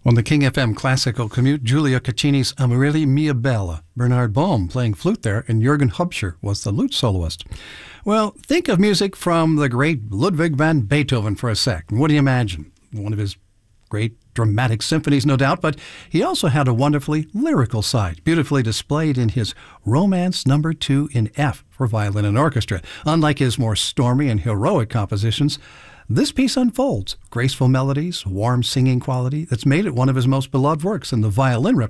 On the King FM Classical Commute, Giulio Caccini's Amarelli Mia Bella, Bernard Bohm playing flute there, and Jürgen Hubscher was the lute soloist. Well, think of music from the great Ludwig van Beethoven for a sec. What do you imagine? One of his great dramatic symphonies, no doubt, but he also had a wonderfully lyrical side, beautifully displayed in his Romance No. 2 in F for violin and orchestra. Unlike his more stormy and heroic compositions, this piece unfolds graceful melodies, warm singing quality that's made it one of his most beloved works, and the violin